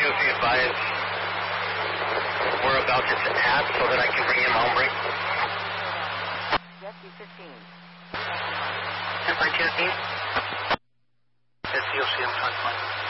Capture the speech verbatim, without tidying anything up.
you if you advise whereabouts it's at so that I can bring in my own brake? Jet C fifteen. ten by fifteen? That's C O C M five five.